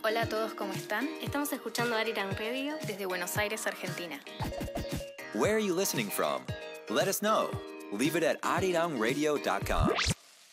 Hola a todos, ¿cómo están? Estamos escuchando Arirang Radio desde Buenos Aires, Argentina. Where are you listening from? Let us know. Leave it at arirangradio.com.